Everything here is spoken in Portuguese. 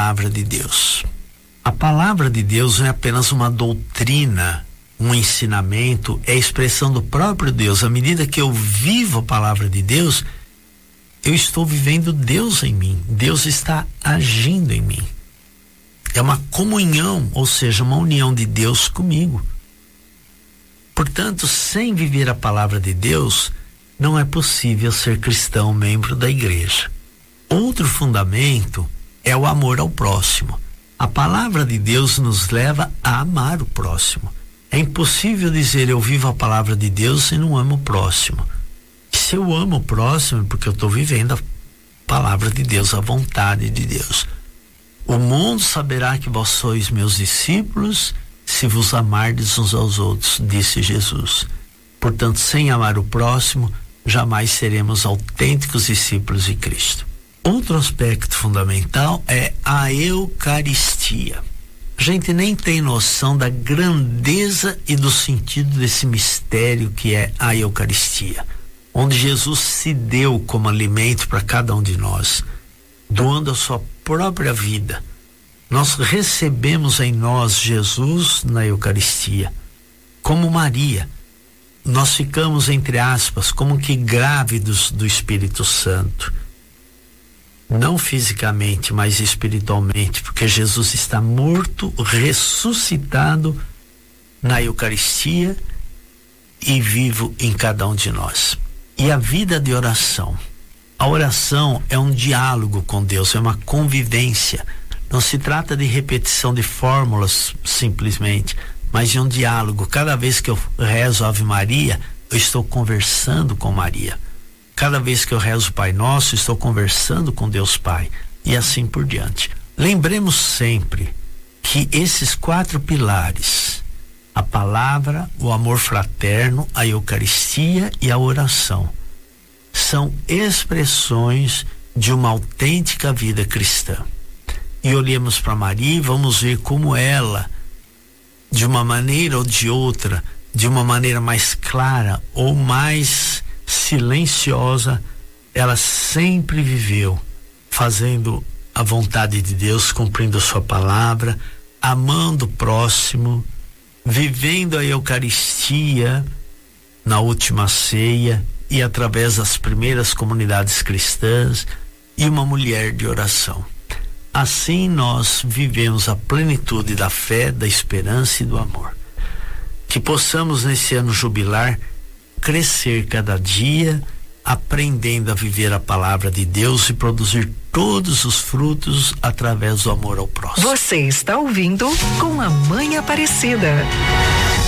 palavra de Deus. A palavra de Deus não é apenas uma doutrina, um ensinamento, é a expressão do próprio Deus. À medida que eu vivo a palavra de Deus, eu estou vivendo Deus em mim. Deus está agindo em mim. É uma comunhão, ou seja, uma união de Deus comigo. Portanto, sem viver a palavra de Deus, não é possível ser cristão, membro da igreja. Outro fundamento é o amor ao próximo. A palavra de Deus nos leva a amar o próximo. É impossível dizer eu vivo a palavra de Deus e não amo o próximo. Se eu amo o próximo é porque eu estou vivendo a palavra de Deus, a vontade de Deus. O mundo saberá que vós sois meus discípulos se vos amardes uns aos outros, disse Jesus. Portanto, sem amar o próximo, jamais seremos autênticos discípulos de Cristo. Outro aspecto fundamental é a Eucaristia. A gente nem tem noção da grandeza e do sentido desse mistério que é a Eucaristia, onde Jesus se deu como alimento para cada um de nós, doando a sua própria vida. Nós recebemos em nós Jesus na Eucaristia, como Maria. Nós ficamos, entre aspas, como que grávidos do Espírito Santo. Não fisicamente, mas espiritualmente, porque Jesus está morto, ressuscitado na Eucaristia e vivo em cada um de nós. E a vida de oração. A oração é um diálogo com Deus, é uma convivência. Não se trata de repetição de fórmulas simplesmente, mas de um diálogo. Cada vez que eu rezo Ave Maria, eu estou conversando com Maria. Cada vez que eu rezo Pai Nosso, estou conversando com Deus Pai, e assim por diante. Lembremos sempre que esses 4 pilares, a palavra, o amor fraterno, a Eucaristia e a oração, são expressões de uma autêntica vida cristã. E olhemos para Maria e vamos ver como ela, de uma maneira ou de outra, de uma maneira mais clara ou mais silenciosa, ela sempre viveu fazendo a vontade de Deus, cumprindo a sua palavra, amando o próximo, vivendo a Eucaristia na última ceia e através das primeiras comunidades cristãs, e uma mulher de oração. Assim nós vivemos a plenitude da fé, da esperança e do amor. Que possamos nesse ano jubilar crescer cada dia, aprendendo a viver a palavra de Deus e produzir todos os frutos através do amor ao próximo. Você está ouvindo Com a Mãe Aparecida.